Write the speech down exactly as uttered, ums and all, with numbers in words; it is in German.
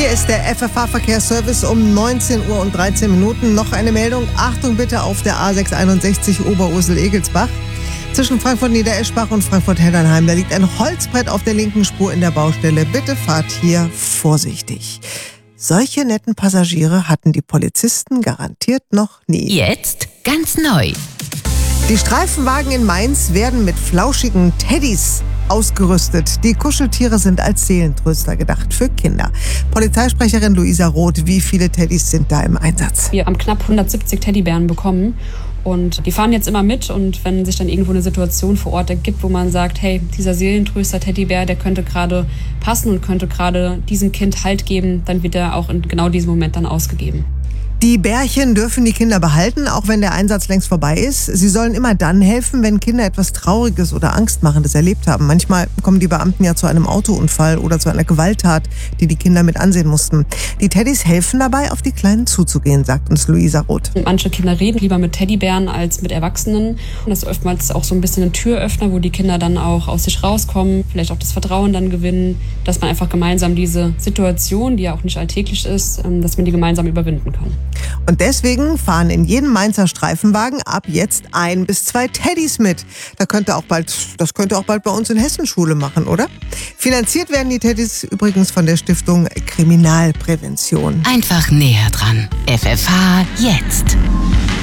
Hier ist der F F H-Verkehrsservice um neunzehn Uhr und dreizehn Minuten. Noch eine Meldung. Achtung bitte auf der A sechshunderteinundsechzig Oberursel-Egelsbach. Zwischen Frankfurt-Niedereschbach und Frankfurt-Heddernheim. Da liegt ein Holzbrett auf der linken Spur in der Baustelle. Bitte fahrt hier vorsichtig. Solche netten Passagiere hatten die Polizisten garantiert noch nie. Jetzt ganz neu. Die Streifenwagen in Mainz werden mit flauschigen Teddys ausgerüstet. Die Kuscheltiere sind als Seelentröster gedacht für Kinder. Polizeisprecherin Luisa Roth, wie viele Teddys sind da im Einsatz? Wir haben knapp hundertsiebzig Teddybären bekommen und die fahren jetzt immer mit, und wenn sich dann irgendwo eine Situation vor Ort ergibt, wo man sagt, hey, dieser Seelentröster Teddybär, der könnte gerade passen und könnte gerade diesem Kind Halt geben, dann wird er auch in genau diesem Moment dann ausgegeben. Die Bärchen dürfen die Kinder behalten, auch wenn der Einsatz längst vorbei ist. Sie sollen immer dann helfen, wenn Kinder etwas Trauriges oder Angstmachendes erlebt haben. Manchmal kommen die Beamten ja zu einem Autounfall oder zu einer Gewalttat, die die Kinder mit ansehen mussten. Die Teddys helfen dabei, auf die Kleinen zuzugehen, sagt uns Luisa Roth. Manche Kinder reden lieber mit Teddybären als mit Erwachsenen. Und das ist oftmals auch so ein bisschen ein Türöffner, wo die Kinder dann auch aus sich rauskommen, vielleicht auch das Vertrauen dann gewinnen, dass man einfach gemeinsam diese Situation, die ja auch nicht alltäglich ist, dass man die gemeinsam überwinden kann. Und deswegen fahren in jedem Mainzer Streifenwagen ab jetzt ein bis zwei Teddys mit. Da könnte auch bald, das könnte auch bald bei uns in Hessen Schule machen, oder? Finanziert werden die Teddys übrigens von der Stiftung Kriminalprävention. Einfach näher dran. F F H jetzt.